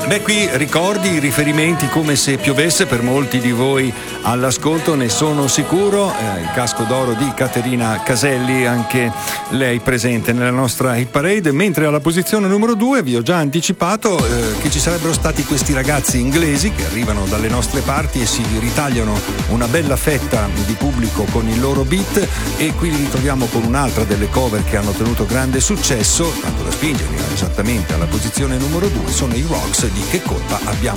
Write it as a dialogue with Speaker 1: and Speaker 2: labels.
Speaker 1: Beh, qui ricordi, riferimenti come se piovesse per molti di voi all'ascolto, ne sono sicuro. Il casco d'oro di Caterina Caselli, anche lei presente nella nostra hit parade, mentre alla posizione numero 2 vi ho già anticipato che ci sarebbero stati questi ragazzi inglesi che arrivano dalle nostre parti e si ritagliano una bella fetta di pubblico con il loro beat, e qui li ritroviamo con un'altra delle cover che hanno ottenuto grande successo, tanto da spingerli esattamente alla posizione numero 2. Sono i Rocks di Che colpa abbiamo